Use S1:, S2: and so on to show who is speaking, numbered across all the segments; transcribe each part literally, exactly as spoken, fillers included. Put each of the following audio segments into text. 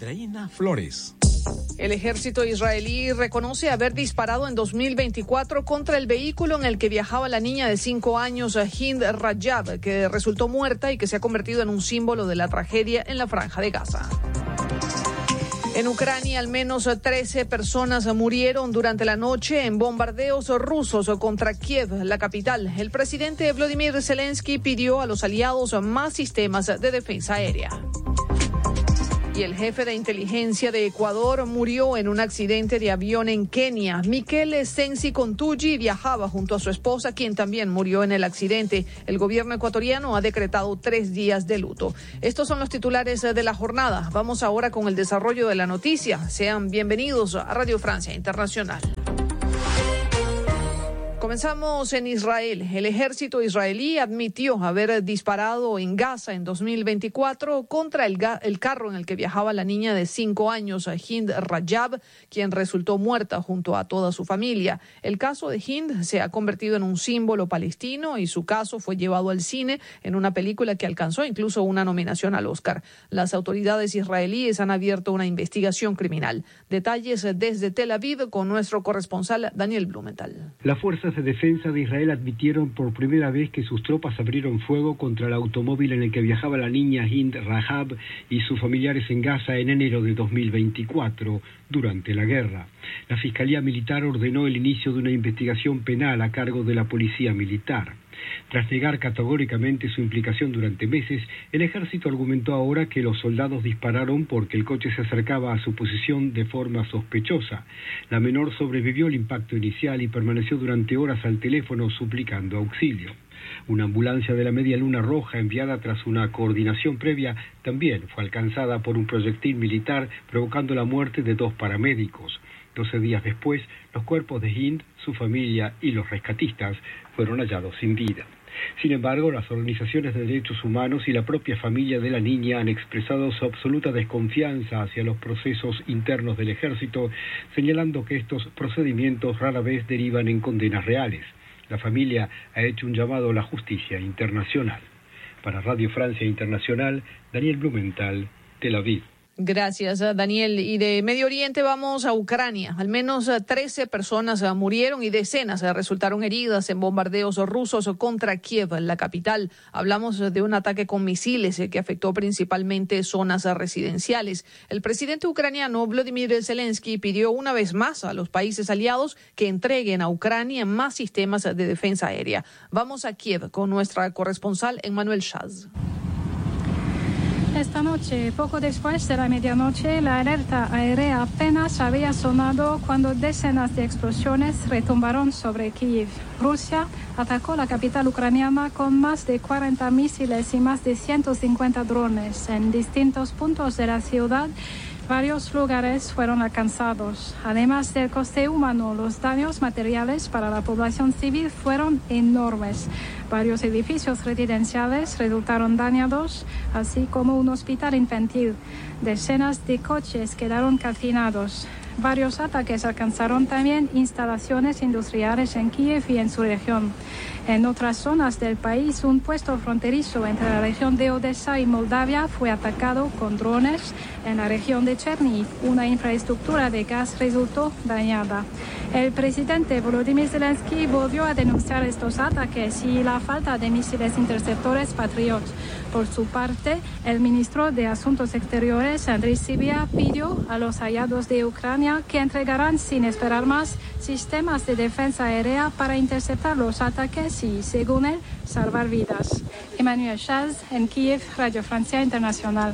S1: Andreina Flores.
S2: El ejército israelí reconoce haber disparado en dos mil veinticuatro contra el vehículo en el que viajaba la niña de cinco años, Hind Rajab, que resultó muerta y que se ha convertido en un símbolo de la tragedia en la Franja de Gaza. En Ucrania, al menos trece personas murieron durante la noche en bombardeos rusos contra Kiev, la capital. El presidente Volodymyr Zelensky pidió a los aliados más sistemas de defensa aérea. Y el jefe de inteligencia de Ecuador murió en un accidente de avión en Kenia. Michele Sensi Contugi viajaba junto a su esposa, quien también murió en el accidente. El gobierno ecuatoriano ha decretado tres días de luto. Estos son los titulares de la jornada. Vamos ahora con el desarrollo de la noticia. Sean bienvenidos a Radio Francia Internacional. Comenzamos en Israel. El ejército israelí admitió haber disparado en Gaza en dos mil veinticuatro contra el, ga- el carro en el que viajaba la niña de cinco años, Hind Rajab, quien resultó muerta junto a toda su familia. El caso de Hind se ha convertido en un símbolo palestino y su caso fue llevado al cine en una película que alcanzó incluso una nominación al Oscar. Las autoridades israelíes han abierto una investigación criminal. Detalles desde Tel Aviv con nuestro corresponsal Daniel Blumenthal.
S3: Las fuerzas de defensa de Israel admitieron por primera vez que sus tropas abrieron fuego contra el automóvil en el que viajaba la niña Hind Rajab y sus familiares en Gaza en enero de dos mil veinticuatro, durante la guerra. La Fiscalía Militar ordenó el inicio de una investigación penal a cargo de la Policía Militar. Tras negar categóricamente su implicación durante meses, el ejército argumentó ahora que los soldados dispararon porque el coche se acercaba a su posición de forma sospechosa. La menor sobrevivió al impacto inicial y permaneció durante horas al teléfono suplicando auxilio. Una ambulancia de la Media Luna Roja enviada tras una coordinación previa también fue alcanzada por un proyectil militar, provocando la muerte de dos paramédicos. Doce días después, los cuerpos de Hind, su familia y los rescatistas fueron hallados sin vida. Sin embargo, las organizaciones de derechos humanos y la propia familia de la niña han expresado su absoluta desconfianza hacia los procesos internos del ejército, señalando que estos procedimientos rara vez derivan en condenas reales. La familia ha hecho un llamado a la justicia internacional. Para Radio Francia Internacional, Daniel Blumenthal, Tel Aviv.
S2: Gracias, Daniel. Y de Medio Oriente vamos a Ucrania. Al menos trece personas murieron y decenas resultaron heridas en bombardeos rusos contra Kiev, la capital. Hablamos de un ataque con misiles que afectó principalmente zonas residenciales. El presidente ucraniano Volodymyr Zelensky pidió una vez más a los países aliados que entreguen a Ucrania más sistemas de defensa aérea. Vamos a Kiev con nuestra corresponsal Emmanuel Chaz.
S4: Esta noche, poco después de la medianoche, la alerta aérea apenas había sonado cuando decenas de explosiones retumbaron sobre Kiev. Rusia atacó la capital ucraniana con más de cuarenta misiles y más de ciento cincuenta drones en distintos puntos de la ciudad. Varios lugares fueron alcanzados. Además del coste humano, los daños materiales para la población civil fueron enormes. Varios edificios residenciales resultaron dañados, así como un hospital infantil. Decenas de coches quedaron calcinados. Varios ataques alcanzaron también instalaciones industriales en Kiev y en su región. En otras zonas del país, un puesto fronterizo entre la región de Odessa y Moldavia fue atacado con drones. En la región de Chernihiv, una infraestructura de gas resultó dañada. El presidente Volodymyr Zelensky volvió a denunciar estos ataques y la falta de misiles interceptores Patriot. Por su parte, el ministro de Asuntos Exteriores, Andriy Sybiha, pidió a los aliados de Ucrania que entregarán sin esperar más sistemas de defensa aérea para interceptar los ataques y, según él, salvar vidas. Emmanuel Chaz, en Kiev, Radio Francia Internacional.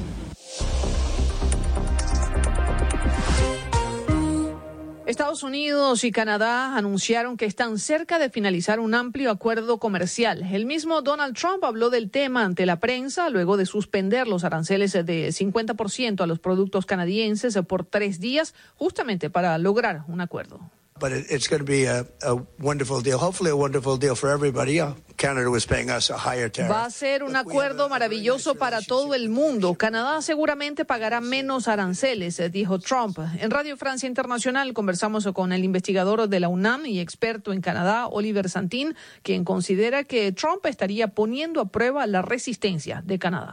S2: Estados Unidos y Canadá anunciaron que están cerca de finalizar un amplio acuerdo comercial. El mismo Donald Trump habló del tema ante la prensa luego de suspender los aranceles de cincuenta por ciento a los productos canadienses por tres días, justamente para lograr un acuerdo.
S5: But it, it's going to be a, a wonderful deal, hopefully a wonderful deal for everybody. Uh, Canada was paying us a higher tariff.
S2: Va a ser un acuerdo maravilloso para todo el mundo. Canadá seguramente pagará menos aranceles, dijo Trump. En Radio Francia Internacional conversamos con el investigador de la UNAM y experto en Canadá, Oliver Santín, quien considera que Trump estaría poniendo a prueba la resistencia de Canadá.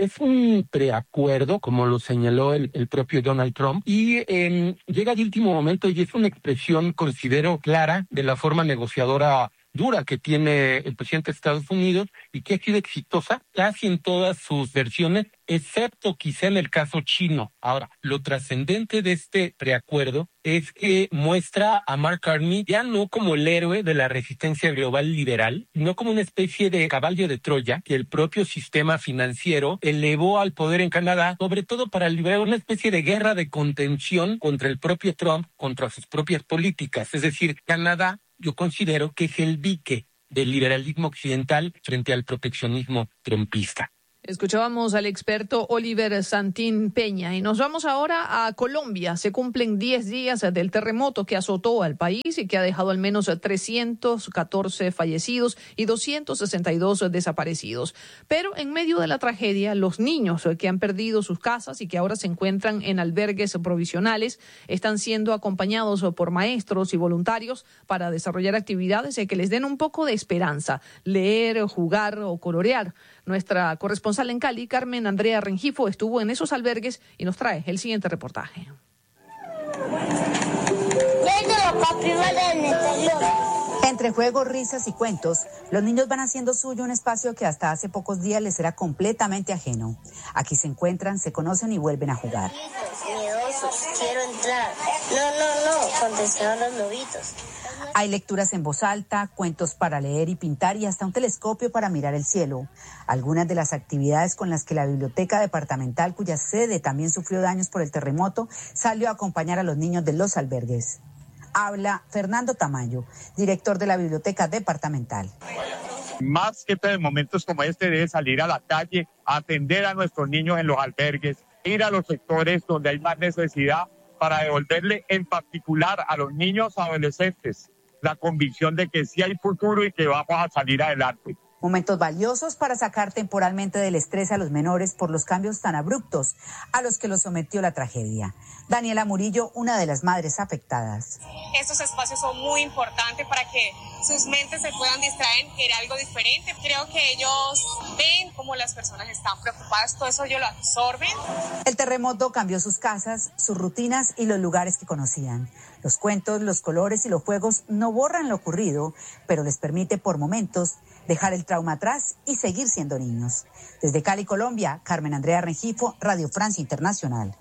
S1: Es un preacuerdo, como lo señaló el, el propio Donald Trump, y eh, llega de último momento y es una expresión, considero, clara de la forma negociadora dura que tiene el presidente de Estados Unidos y que ha sido exitosa casi en todas sus versiones, excepto quizá en el caso chino. Ahora, lo trascendente de este preacuerdo es que muestra a Mark Carney ya no como el héroe de la resistencia global liberal, sino como una especie de caballo de Troya que el propio sistema financiero elevó al poder en Canadá, sobre todo para liberar una especie de guerra de contención contra el propio Trump, contra sus propias políticas. Es decir, Canadá, yo considero que es el dique del liberalismo occidental frente al proteccionismo trumpista.
S2: Escuchábamos al experto Oliver Santín Peña y nos vamos ahora a Colombia. Se cumplen diez días del terremoto que azotó al país y que ha dejado al menos trescientos catorce fallecidos y doscientos sesenta y dos desaparecidos. Pero en medio de la tragedia, los niños que han perdido sus casas y que ahora se encuentran en albergues provisionales están siendo acompañados por maestros y voluntarios para desarrollar actividades que les den un poco de esperanza, leer, jugar o colorear. Nuestra corresponsal en Cali, Carmen Andrea Rengifo, estuvo en esos albergues y nos trae el siguiente reportaje.
S6: Entre juegos, risas y cuentos, los niños van haciendo suyo un espacio que hasta hace pocos días les era completamente ajeno. Aquí se encuentran, se conocen y vuelven a jugar.
S7: Miedosos, quiero entrar. No, no, no, contestaron los lobitos.
S6: Hay lecturas en voz alta, cuentos para leer y pintar y hasta un telescopio para mirar el cielo. Algunas de las actividades con las que la Biblioteca Departamental, cuya sede también sufrió daños por el terremoto, salió a acompañar a los niños de los albergues. Habla Fernando Tamayo, director de la Biblioteca Departamental.
S8: Más que en momentos como este debe salir a la calle, a atender a nuestros niños en los albergues, ir a los sectores donde hay más necesidad para devolverle en particular a los niños adolescentes la convicción de que sí hay futuro y que vamos a salir adelante.
S6: Momentos valiosos para sacar temporalmente del estrés a los menores por los cambios tan abruptos a los que los sometió la tragedia. Daniela Murillo, una de las madres afectadas.
S9: Estos espacios son muy importantes para que sus mentes se puedan distraer en algo diferente. Creo que ellos ven cómo las personas están preocupadas, todo eso ellos lo absorben.
S6: El terremoto cambió sus casas, sus rutinas y los lugares que conocían. Los cuentos, los colores y los juegos no borran lo ocurrido, pero les permite por momentos dejar el trauma atrás y seguir siendo niños. Desde Cali, Colombia, Carmen Andrea Rengifo, Radio Francia Internacional.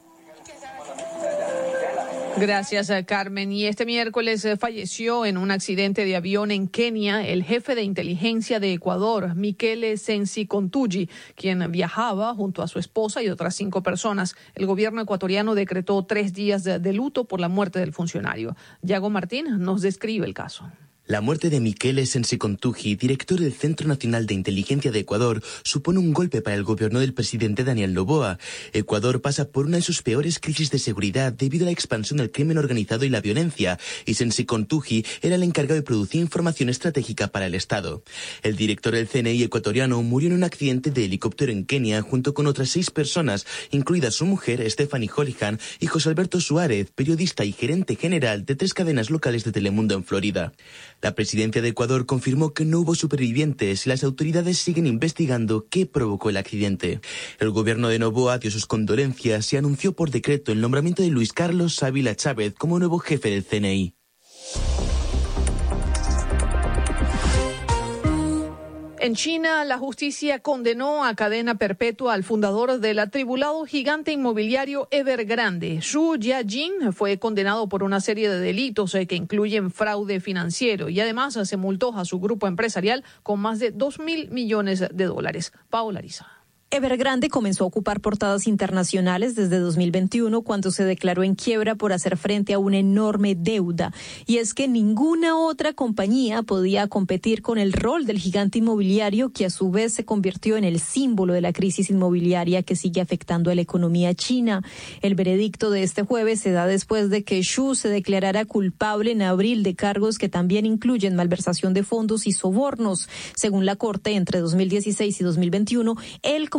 S2: Gracias, Carmen. Y este miércoles falleció en un accidente de avión en Kenia el jefe de inteligencia de Ecuador, Michele Sensi-Contugi, quien viajaba junto a su esposa y otras cinco personas. El gobierno ecuatoriano decretó tres días de, de luto por la muerte del funcionario. Yago Martín nos describe el caso.
S10: La muerte de Michele Sensi-Contugi, director del Centro Nacional de Inteligencia de Ecuador, supone un golpe para el gobierno del presidente Daniel Noboa. Ecuador pasa por una de sus peores crisis de seguridad debido a la expansión del crimen organizado y la violencia, y Sensi-Contugi era el encargado de producir información estratégica para el Estado. El director del C N I ecuatoriano murió en un accidente de helicóptero en Kenia junto con otras seis personas, incluida su mujer, Stephanie Holihan, y José Alberto Suárez, periodista y gerente general de tres cadenas locales de Telemundo en Florida. La presidencia de Ecuador confirmó que no hubo supervivientes y las autoridades siguen investigando qué provocó el accidente. El gobierno de Noboa dio sus condolencias y anunció por decreto el nombramiento de Luis Carlos Ávila Chávez como nuevo jefe del C N I.
S2: En China, la justicia condenó a cadena perpetua al fundador del atribulado gigante inmobiliario Evergrande. Xu Jiajin fue condenado por una serie de delitos que incluyen fraude financiero y además se multó a su grupo empresarial con más de dos mil millones de dólares. Paola Ariza.
S11: Evergrande comenzó a ocupar portadas internacionales desde dos mil veintiuno cuando se declaró en quiebra por hacer frente a una enorme deuda. Y es que ninguna otra compañía podía competir con el rol del gigante inmobiliario, que a su vez se convirtió en el símbolo de la crisis inmobiliaria que sigue afectando a la economía china. El veredicto de este jueves se da después de que Xu se declarara culpable en abril de cargos que también incluyen malversación de fondos y sobornos. Según la Corte, entre dos mil dieciséis y dos mil veintiuno, él como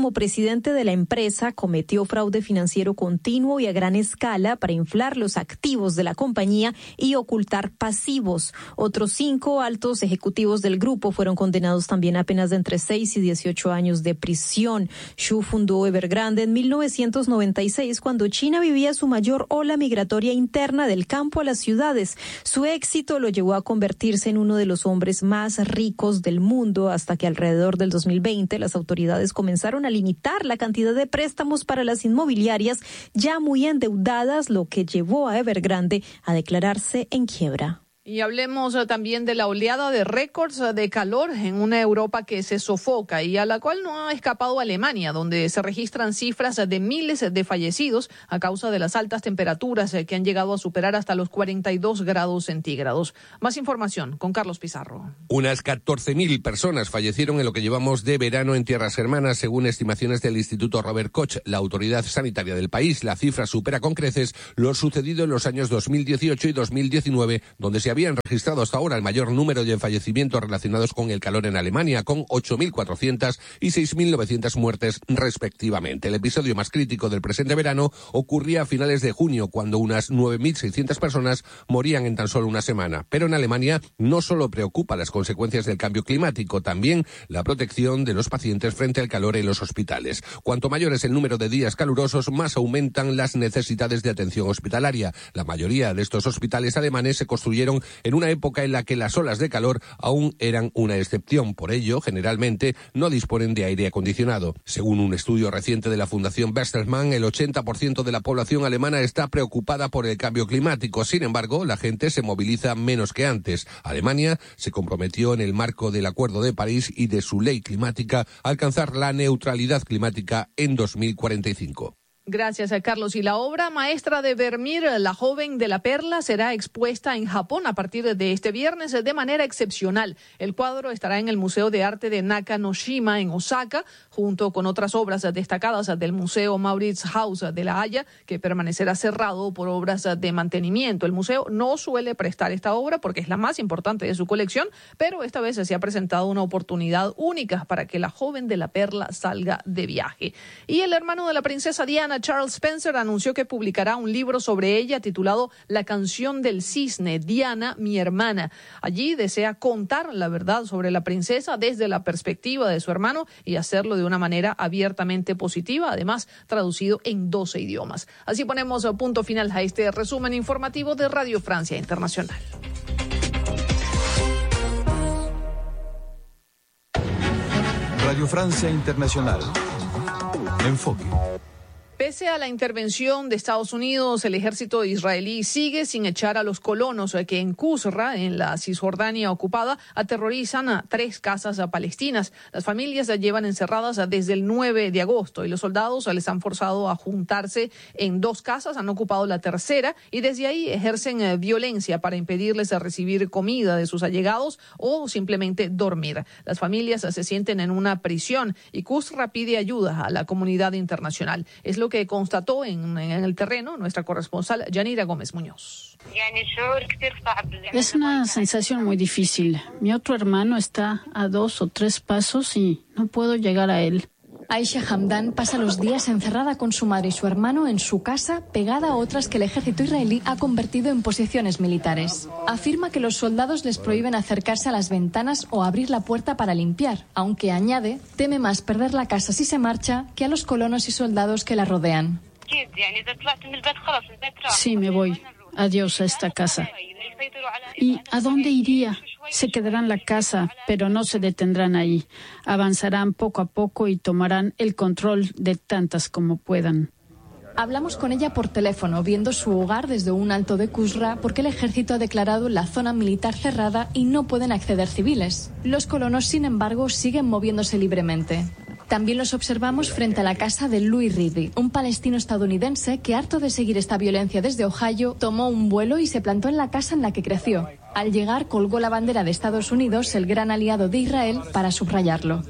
S11: como presidente de la empresa, cometió fraude financiero continuo y a gran escala para inflar los activos de la compañía y ocultar pasivos. Otros cinco altos ejecutivos del grupo fueron condenados también a penas de entre seis y dieciocho años de prisión. Xu fundó Evergrande en mil novecientos noventa y seis, cuando China vivía su mayor ola migratoria interna del campo a las ciudades. Su éxito lo llevó a convertirse en uno de los hombres más ricos del mundo, hasta que alrededor del dos mil veinte las autoridades comenzaron a limitar la cantidad de préstamos para las inmobiliarias ya muy endeudadas, lo que llevó a Evergrande a declararse en quiebra.
S2: Y hablemos uh, también de la oleada de récords uh, de calor en una Europa que se sofoca y a la cual no ha escapado Alemania, donde se registran cifras uh, de miles de fallecidos a causa de las altas temperaturas uh, que han llegado a superar hasta los cuarenta y dos grados centígrados. Más información con Carlos Pizarro.
S12: Unas catorce mil personas fallecieron en lo que llevamos de verano en tierras hermanas, según estimaciones del Instituto Robert Koch, la autoridad sanitaria del país. La cifra supera con creces lo sucedido en los años dos mil dieciocho y dos mil diecinueve, donde se habían registrado hasta ahora el mayor número de fallecimientos relacionados con el calor en Alemania, con ocho mil cuatrocientas y seis mil novecientas muertes respectivamente. El episodio más crítico del presente verano ocurría a finales de junio, cuando unas nueve mil seiscientas personas morían en tan solo una semana. Pero en Alemania no solo preocupa las consecuencias del cambio climático, también la protección de los pacientes frente al calor en los hospitales. Cuanto mayor es el número de días calurosos, más aumentan las necesidades de atención hospitalaria. La mayoría de estos hospitales alemanes se construyeron en una época en la que las olas de calor aún eran una excepción. Por ello, generalmente, no disponen de aire acondicionado. Según un estudio reciente de la Fundación Bertelsmann, el ochenta por ciento de la población alemana está preocupada por el cambio climático. Sin embargo, la gente se moviliza menos que antes. Alemania se comprometió en el marco del Acuerdo de París y de su ley climática a alcanzar la neutralidad climática en dos mil cuarenta y cinco.
S2: Gracias a Carlos. Y la obra maestra de Vermeer, La joven de la perla, será expuesta en Japón a partir de este viernes de manera excepcional. El cuadro estará en el Museo de Arte de Nakanoshima en Osaka, junto con otras obras destacadas del Museo Mauritshuis de La Haya, que permanecerá cerrado por obras de mantenimiento. El museo no suele prestar esta obra porque es la más importante de su colección, pero esta vez se ha presentado una oportunidad única para que La joven de la perla salga de viaje. Y el hermano de la princesa Diana, Charles Spencer, anunció que publicará un libro sobre ella titulado La canción del cisne, Diana, mi hermana. Allí desea contar la verdad sobre la princesa desde la perspectiva de su hermano y hacerlo de una manera abiertamente positiva, además traducido en doce idiomas. Así ponemos punto final a este resumen informativo de Radio Francia Internacional.
S13: Radio Francia Internacional. Enfoque.
S2: Pese a la intervención de Estados Unidos, el ejército israelí sigue sin echar a los colonos que en Qusra, en la Cisjordania ocupada, aterrorizan a tres casas palestinas. Las familias las llevan encerradas desde el nueve de agosto y los soldados les han forzado a juntarse en dos casas, han ocupado la tercera y desde ahí ejercen violencia para impedirles recibir comida de sus allegados o simplemente dormir. Las familias se sienten en una prisión y Qusra pide ayuda a la comunidad internacional. Es lo que constató en, en el terreno nuestra corresponsal Yanira Gómez Muñoz.
S14: Es una sensación muy difícil. Mi otro hermano está a dos o tres pasos y no puedo llegar a él.
S15: Aisha Hamdan pasa los días encerrada con su madre y su hermano en su casa, pegada a otras que el ejército israelí ha convertido en posiciones militares. Afirma que los soldados les prohíben acercarse a las ventanas o abrir la puerta para limpiar, aunque añade, teme más perder la casa si se marcha que a los colonos y soldados que la rodean.
S14: Sí, me voy. Adiós a esta casa. ¿Y a dónde iría? Se quedarán en la casa, pero no se detendrán ahí. Avanzarán poco a poco y tomarán el control de tantas como puedan.
S15: Hablamos con ella por teléfono, viendo su hogar desde un alto de Qusra, porque el ejército ha declarado la zona militar cerrada y no pueden acceder civiles. Los colonos, sin embargo, siguen moviéndose libremente. También los observamos frente a la casa de Louis Reedy, un palestino estadounidense que, harto de seguir esta violencia desde Ohio, tomó un vuelo y se plantó en la casa en la que creció. Al llegar, colgó la bandera de Estados Unidos, el gran aliado de Israel, para subrayarlo.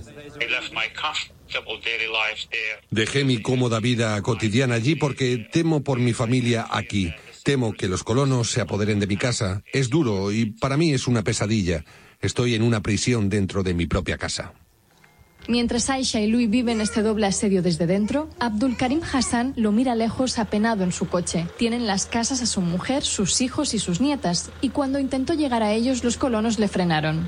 S16: Dejé mi cómoda vida cotidiana allí porque temo por mi familia aquí. Temo que los colonos se apoderen de mi casa. Es duro y para mí es una pesadilla. Estoy en una prisión dentro de mi propia casa.
S15: Mientras Aisha y Louis viven este doble asedio desde dentro, Abdul Karim Hassan lo mira lejos apenado en su coche. Tienen las casas a su mujer, sus hijos y sus nietas, y cuando intentó llegar a ellos, los colonos le frenaron.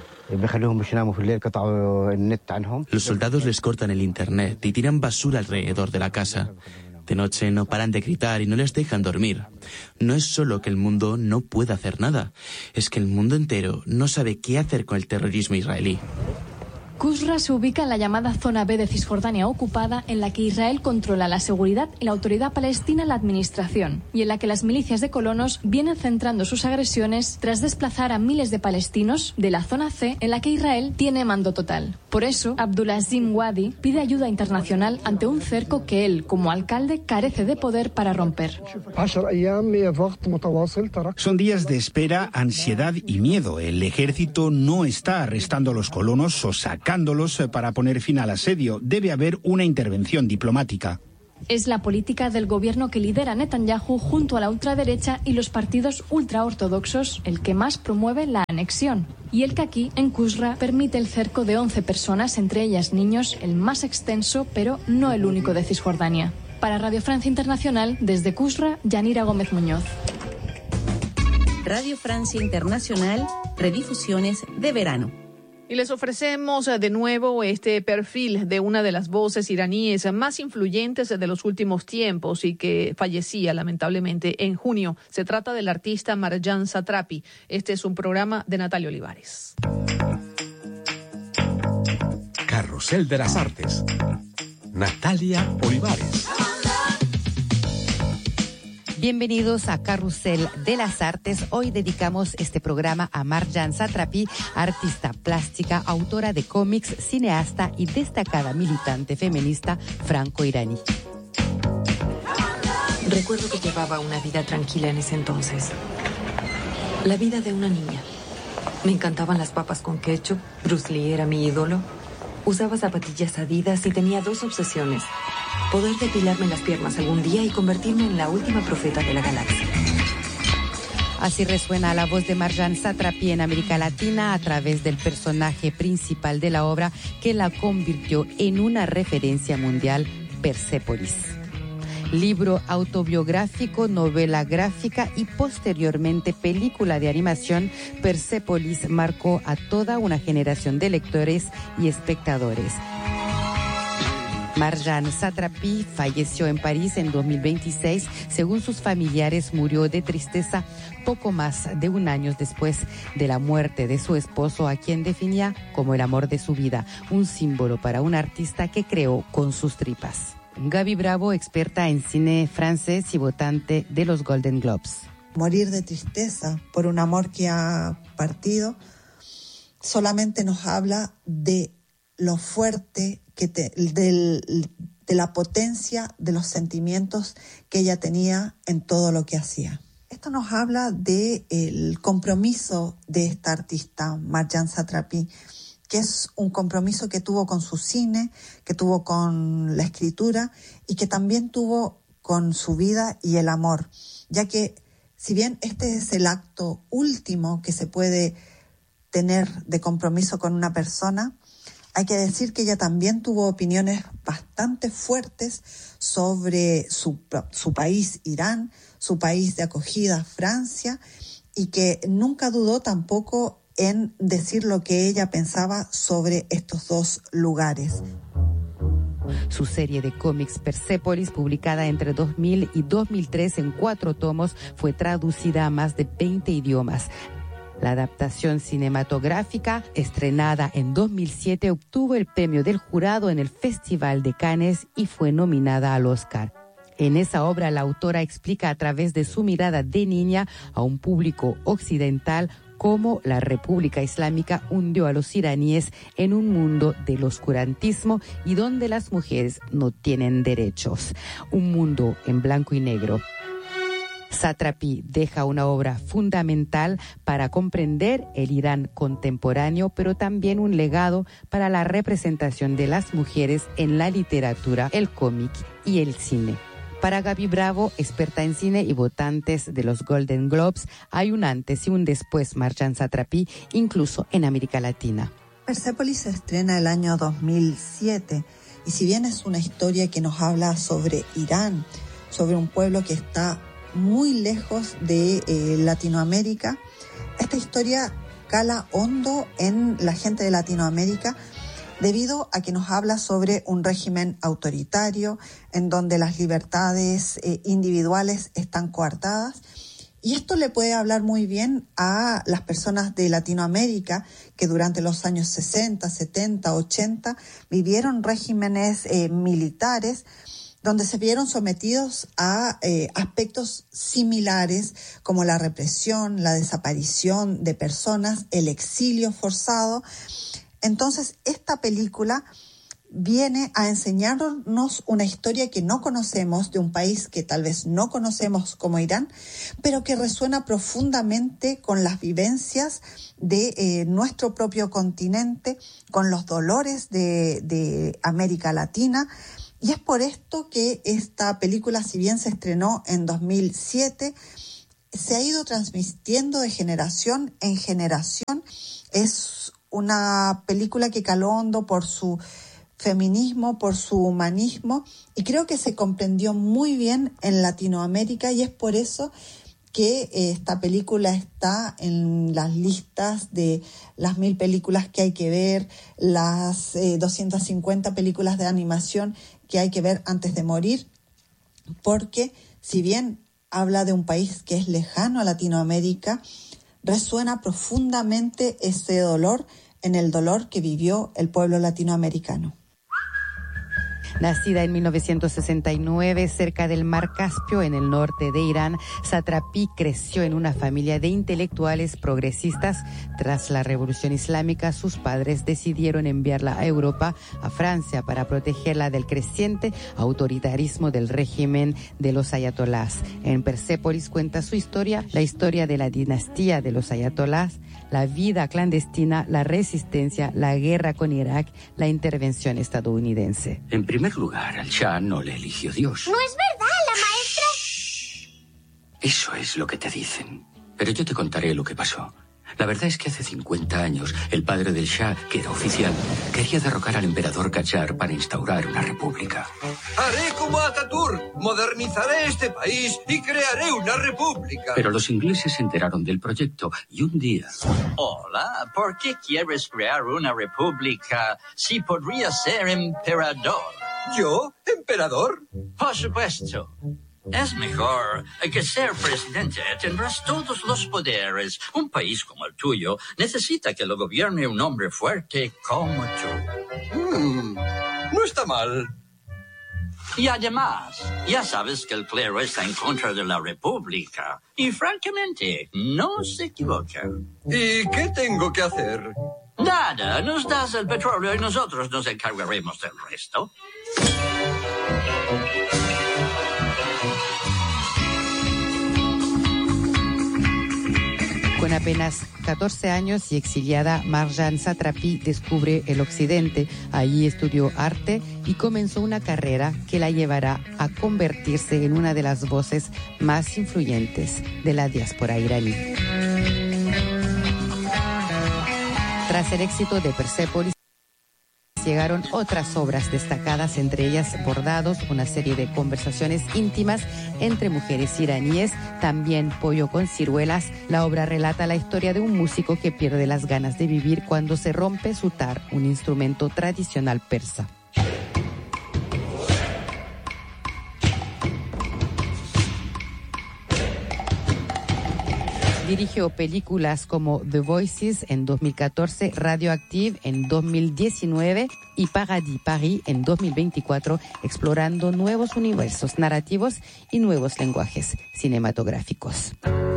S10: Los soldados les cortan el internet y tiran basura alrededor de la casa. De noche no paran de gritar y no les dejan dormir. No es solo que el mundo no pueda hacer nada, es que el mundo entero no sabe qué hacer con el terrorismo israelí.
S15: Qusra se ubica en la llamada Zona B de Cisjordania ocupada, en la que Israel controla la seguridad y la autoridad palestina la administración, y en la que las milicias de colonos vienen centrando sus agresiones tras desplazar a miles de palestinos de la Zona C, en la que Israel tiene mando total. Por eso, Abdulazim Wadi pide ayuda internacional ante un cerco que él, como alcalde, carece de poder para romper.
S17: Son días de espera, ansiedad y miedo. El ejército no está arrestando a los colonos o sacándolos para poner fin al asedio. Debe haber una intervención diplomática.
S15: Es la política del gobierno que lidera Netanyahu junto a la ultraderecha y los partidos ultraortodoxos el que más promueve la anexión, y el que aquí, en Qusra, permite el cerco de once personas, entre ellas niños, el más extenso, pero no el único de Cisjordania. Para Radio Francia Internacional, desde Qusra, Yanira Gómez Muñoz.
S18: Radio Francia Internacional, redifusiones de verano.
S2: Y les ofrecemos de nuevo este perfil de una de las voces iraníes más influyentes de los últimos tiempos y que fallecía lamentablemente en junio. Se trata del artista Marjan Satrapi. Este es un programa de Natalia Olivares.
S19: Carrusel de las Artes. Natalia Olivares.
S20: Bienvenidos a Carrusel de las Artes. Hoy dedicamos este programa a Marjan Satrapi, artista plástica, autora de cómics, cineasta y destacada militante feminista franco-iraní.
S21: Recuerdo que llevaba una vida tranquila en ese entonces. La vida de una niña. Me encantaban las papas con ketchup, Bruce Lee era mi ídolo. Usaba zapatillas Adidas y tenía dos obsesiones: poder depilarme las piernas algún día y convertirme en la última profeta de la galaxia.
S20: Así resuena la voz de Marjan Satrapi en América Latina a través del personaje principal de la obra que la convirtió en una referencia mundial, Persépolis. Libro autobiográfico, novela gráfica y posteriormente película de animación, Persépolis marcó a toda una generación de lectores y espectadores. Marjan Satrapi falleció en París en dos mil veintiséis. Según sus familiares, murió de tristeza poco más de un año después de la muerte de su esposo, a quien definía como el amor de su vida, un símbolo para un artista que creó con sus tripas. Gaby Bravo, experta en cine francés y votante de los Golden Globes.
S22: Morir de tristeza por un amor que ha partido solamente nos habla de lo fuerte, que te, del, de la potencia de los sentimientos que ella tenía en todo lo que hacía. Esto nos habla del compromiso de esta artista, Marjan Satrapi, que es un compromiso que tuvo con su cine, que tuvo con la escritura y que también tuvo con su vida y el amor, ya que si bien este es el acto último que se puede tener de compromiso con una persona, hay que decir que ella también tuvo opiniones bastante fuertes sobre su, su país, Irán, su país de acogida, Francia, y que nunca dudó tampoco en decir lo que ella pensaba sobre estos dos lugares.
S20: Su serie de cómics Persépolis, publicada entre dos mil y dos mil tres en cuatro tomos, fue traducida a más de veinte idiomas. La adaptación cinematográfica, estrenada en dos mil siete, obtuvo el premio del jurado en el Festival de Cannes y fue nominada al Oscar. En esa obra, la autora explica a través de su mirada de niña a un público occidental cómo la República Islámica hundió a los iraníes en un mundo del oscurantismo y donde las mujeres no tienen derechos. Un mundo en blanco y negro. Satrapi deja una obra fundamental para comprender el Irán contemporáneo, pero también un legado para la representación de las mujeres en la literatura, el cómic y el cine. Para Gaby Bravo, experta en cine y votantes de los Golden Globes, hay un antes y un después Marjan Satrapi, incluso en América Latina.
S22: Persépolis se estrena el año dos mil siete y si bien es una historia que nos habla sobre Irán, sobre un pueblo que está muy lejos de eh, Latinoamérica, esta historia cala hondo en la gente de Latinoamérica debido a que nos habla sobre un régimen autoritario en donde las libertades eh, individuales están coartadas. Y esto le puede hablar muy bien a las personas de Latinoamérica que durante los años sesenta, setenta, ochenta vivieron regímenes eh, militares donde se vieron sometidos a eh, aspectos similares como la represión, la desaparición de personas, el exilio forzado. Entonces, esta película viene a enseñarnos una historia que no conocemos, de un país que tal vez no conocemos como Irán, pero que resuena profundamente con las vivencias de eh, nuestro propio continente, con los dolores de, de América Latina. Y es por esto que esta película, si bien se estrenó en dos mil siete, se ha ido transmitiendo de generación en generación. Es una película que caló hondo por su feminismo, por su humanismo, y creo que se comprendió muy bien en Latinoamérica, y es por eso que esta película está en las listas de las mil películas que hay que ver, las eh, doscientas cincuenta películas de animación que hay que ver antes de morir, porque si bien habla de un país que es lejano a Latinoamérica, resuena profundamente ese dolor en el dolor que vivió el pueblo latinoamericano.
S20: Nacida en mil novecientos sesenta y nueve cerca del Mar Caspio, en el norte de Irán, Satrapi creció en una familia de intelectuales progresistas. Tras la Revolución Islámica, sus padres decidieron enviarla a Europa, a Francia, para protegerla del creciente autoritarismo del régimen de los ayatolás. En Persépolis cuenta su historia, la historia de la dinastía de los ayatolás, la vida clandestina, la resistencia, la guerra con Irak, la intervención estadounidense.
S3: En primer lugar, al Shah no le eligió Dios.
S7: No es verdad, la maestra...
S3: Eso es lo que te dicen. Pero yo te contaré lo que pasó. La verdad es que hace cincuenta años, el padre del Shah, que era oficial, quería derrocar al emperador Qajar para instaurar una república.
S4: Haré como Ataturk, modernizaré este país y crearé una república.
S3: Pero los ingleses se enteraron del proyecto y un día...
S23: Hola, ¿por qué quieres crear una república si podría ser emperador?
S4: ¿Yo? ¿Emperador?
S23: Por supuesto. Es mejor que ser presidente. Tendrás todos los poderes. Un país como el tuyo necesita que lo gobierne un hombre fuerte como tú.
S4: Mm, no está mal.
S23: Y además, ya sabes que el clero está en contra de la república. Y francamente, no se equivoca.
S4: ¿Y qué tengo que hacer?
S23: Nada, nos das el petróleo y nosotros nos encargaremos del resto.
S20: Con apenas catorce años y exiliada, Marjane Satrapi descubre el occidente. Allí estudió arte y comenzó una carrera que la llevará a convertirse en una de las voces más influyentes de la diáspora iraní. Tras el éxito de Persépolis, llegaron otras obras destacadas, entre ellas Bordados, una serie de conversaciones íntimas entre mujeres iraníes, también Pollo con ciruelas. La obra relata la historia de un músico que pierde las ganas de vivir cuando se rompe su tar, un instrumento tradicional persa. Dirigió películas como The Voices en dos mil catorce, Radioactive en dos mil diecinueve y Paradis Paris en dos mil veinticuatro, explorando nuevos universos narrativos y nuevos lenguajes cinematográficos.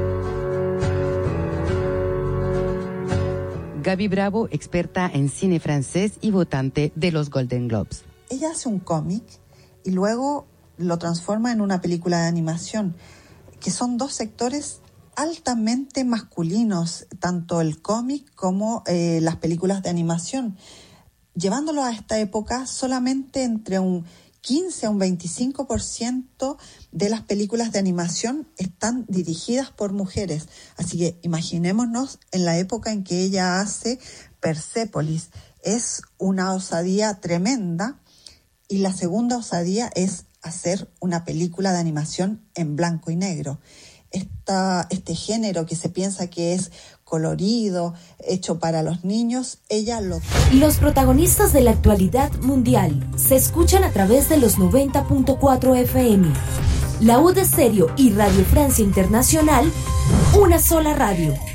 S20: Gaby Bravo, experta en cine francés y votante de los Golden Globes.
S22: Ella hace un cómic y luego lo transforma en una película de animación, que son dos sectores altamente masculinos, tanto el cómic como eh, las películas de animación, llevándolo a esta época solamente entre un quince a un veinticinco por ciento de las películas de animación están dirigidas por mujeres. Así que imaginémonos en la época en que ella hace Persépolis. Es una osadía tremenda. Y la segunda osadía es hacer una película de animación en blanco y negro. Esta, este género que se piensa que es colorido, hecho para los niños, ella lo...
S1: Los protagonistas de la actualidad mundial se escuchan a través de los noventa punto cuatro F M. La U de Stereo y Radio Francia Internacional, una sola radio.